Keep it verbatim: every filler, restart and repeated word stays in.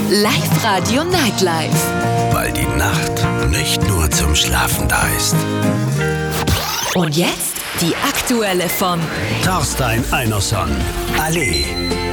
Live-Radio Nightlife. Weil die Nacht nicht nur zum Schlafen da ist. Und jetzt die aktuelle von Thorstein Einerson. Allee.